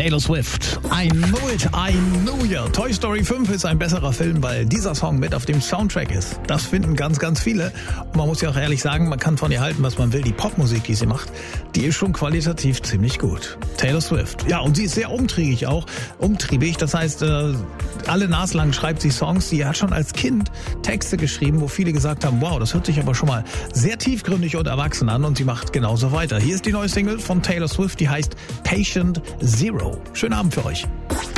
Taylor Swift. I know it, I know ya. Toy Story 5 ist ein besserer Film, weil dieser Song mit auf dem Soundtrack ist. Das finden ganz, ganz viele. Und man muss ja auch ehrlich sagen, man kann von ihr halten, was man will. Die Popmusik, die sie macht, die ist schon qualitativ ziemlich gut. Taylor Swift. Ja, und sie ist sehr umtriebig auch. Umtriebig, das heißt, alle naslang schreibt sie Songs. Sie hat schon als Kind Texte geschrieben, wo viele gesagt haben, wow, das hört sich aber schon mal sehr tiefgründig und erwachsen an. Und sie macht genauso weiter. Hier ist die neue Single von Taylor Swift, die heißt Patient Zero. Schönen Abend für euch.